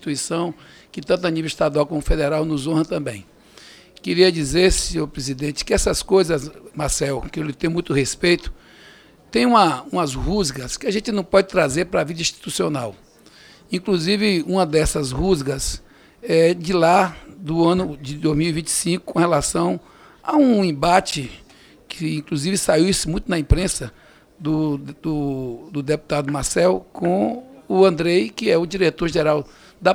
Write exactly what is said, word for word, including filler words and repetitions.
instituição que, tanto a nível estadual como federal, nos honra também. Queria dizer, senhor presidente, que essas coisas, Marcel, que eu lhe tenho muito respeito, tem uma, umas rusgas que a gente não pode trazer para a vida institucional. Inclusive, uma dessas rusgas é de lá, do ano de dois mil e vinte e cinco, com relação a um embate que, inclusive, saiu isso muito na imprensa, do, do, do deputado Marcel com o Andrei, que é o diretor-geral